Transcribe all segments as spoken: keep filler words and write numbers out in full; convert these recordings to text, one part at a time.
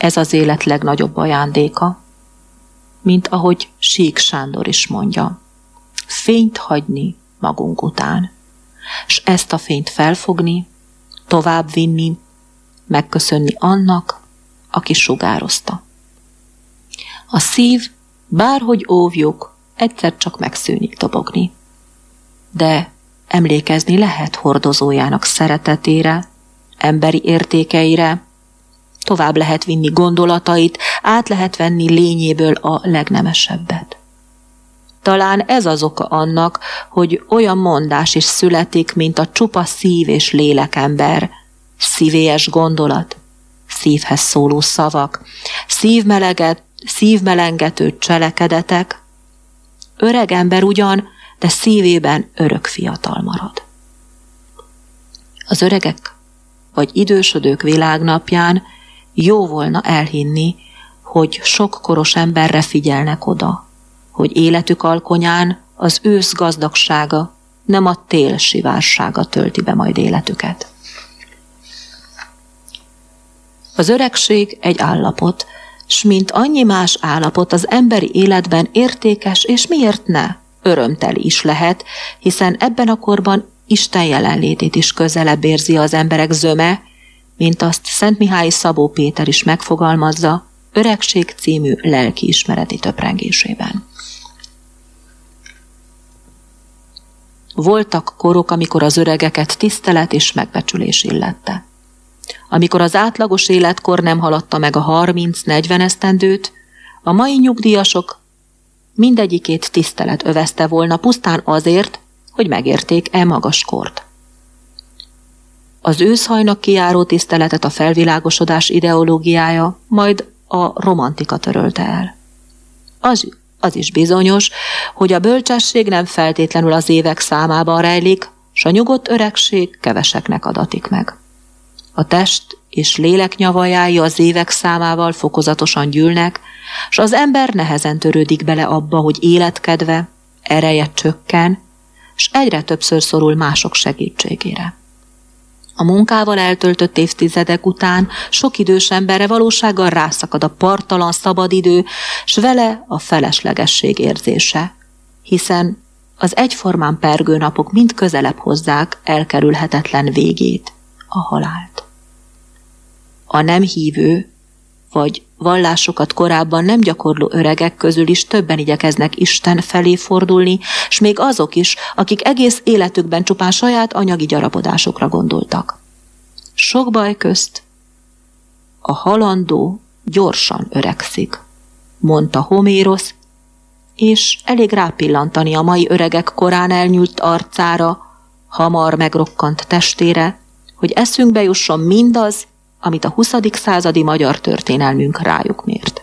Ez az élet legnagyobb ajándéka, mint ahogy Sík Sándor is mondja, fényt hagyni magunk után, s ezt a fényt felfogni, tovább vinni, megköszönni annak, aki sugározta. A szív, bárhogy óvjuk, egyszer csak megszűnik dobogni. De emlékezni lehet hordozójának szeretetére, emberi értékeire, tovább lehet vinni gondolatait, át lehet venni lényéből a legnemesebbet. Talán ez az oka annak, hogy olyan mondás is születik, mint a csupa szív és lélekember, szívélyes gondolat, szívhez szóló szavak, szívmeleget, szívmelengető cselekedetek. Öreg ember ugyan, de szívében örök fiatal marad. Az öregek vagy idősödők világnapján jó volna elhinni, hogy sok koros emberre figyelnek oda, hogy életük alkonyán az ősz gazdagsága, nem a tél sivársága tölti be majd életüket. Az öregség egy állapot, s mint annyi más állapot az emberi életben értékes, és miért ne, örömteli is lehet, hiszen ebben a korban Isten jelenlétét is közelebb érzi az emberek zöme, mint azt Szentmihályi Szabó Péter is megfogalmazza Öregség című lelkiismereti töprengésében. Voltak korok, amikor az öregeket tisztelet és megbecsülés illette. Amikor az átlagos életkor nem haladta meg a harminc-negyven esztendőt, a mai nyugdíjasok mindegyikét tisztelet övezte volna pusztán azért, hogy megérték e magas kort. Az őszhajnak kijáró tiszteletet a felvilágosodás ideológiája, majd a romantika törölte el. Az, az is bizonyos, hogy a bölcsesség nem feltétlenül az évek számában rejlik, s a nyugodt öregség keveseknek adatik meg. A test és lélek nyavajái az évek számával fokozatosan gyűlnek, s az ember nehezen törődik bele abba, hogy életkedve, ereje csökken, s egyre többször szorul mások segítségére. A munkával eltöltött évtizedek után sok idős emberre valósággal rászakad a parttalan szabadidő, s vele a feleslegesség érzése, hiszen az egyformán pergő napok mind közelebb hozzák elkerülhetetlen végét, a halált. A nem hívő, vagy vallásokat korábban nem gyakorló öregek közül is többen igyekeznek Isten felé fordulni, s még azok is, akik egész életükben csupán saját anyagi gyarapodásokra gondoltak. Sok baj közt a halandó gyorsan öregszik, mondta Homérosz, és elég rápillantani a mai öregek korán elnyúlt arcára, hamar megrokkant testére, hogy eszünkbe jusson mindaz, amit a huszadik századi magyar történelmünk rájuk mért.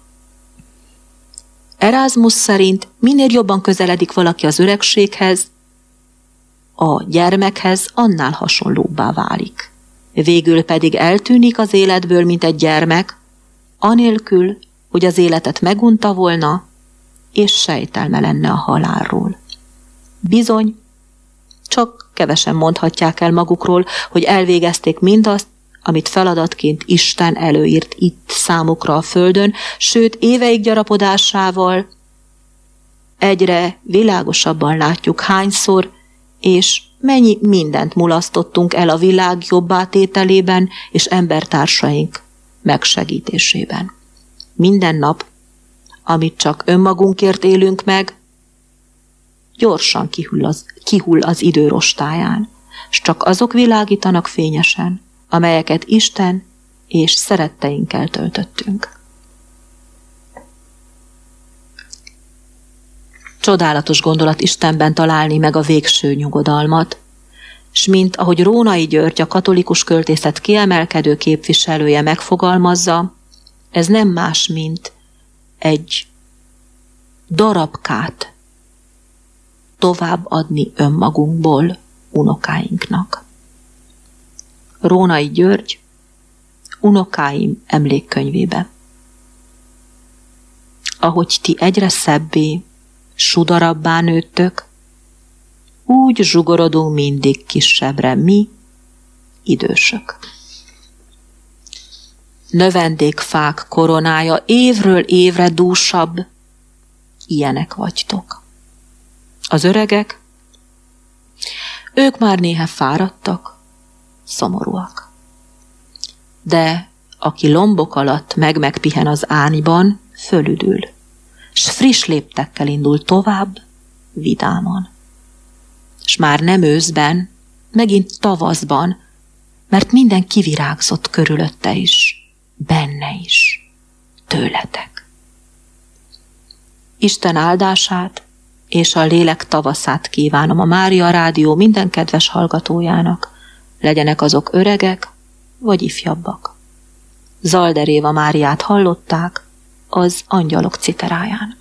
Erasmus szerint minél jobban közeledik valaki az öregséghez, a gyermekhez annál hasonlóbbá válik. Végül pedig eltűnik az életből, mint egy gyermek, anélkül, hogy az életet megunta volna, és sejtelme lenne a halálról. Bizony, csak kevesen mondhatják el magukról, hogy elvégezték mindazt, amit feladatként Isten előírt itt számukra a földön, sőt éveik gyarapodásával egyre világosabban látjuk hányszor, és mennyi mindent mulasztottunk el a világ jobbátételében és embertársaink megsegítésében. Minden nap, amit csak önmagunkért élünk meg, gyorsan kihull az, kihull az idő rostáján, s csak azok világítanak fényesen, amelyeket Isten és szeretteinkkel töltöttünk. Csodálatos gondolat Istenben találni meg a végső nyugodalmat, s mint ahogy Rónai György, a katolikus költészet kiemelkedő képviselője megfogalmazza, ez nem más, mint egy darabkát továbbadni önmagunkból unokáinknak. Rónai György, Unokáim emlékkönyvébe. Ahogy ti egyre szebbé, sudarabbá nőttök, úgy zsugorodunk mindig kisebbre mi, idősök. növendékfák koronája évről évre dúsabb. Ilyenek vagytok. Az öregek, ők már néha fáradtak, szomorúak. De aki lombok alatt meg-megpihen az árnyban, fölüdül, s friss léptekkel indul tovább, vidáman. S már nem őszben, megint tavaszban, mert minden kivirágzott körülötte is, benne is, tőletek. Isten áldását és a lélek tavaszát kívánom a Mária Rádió minden kedves hallgatójának, legyenek azok öregek vagy ifjabbak. Zalder Éva Máriát hallották az Angyalok citeráján.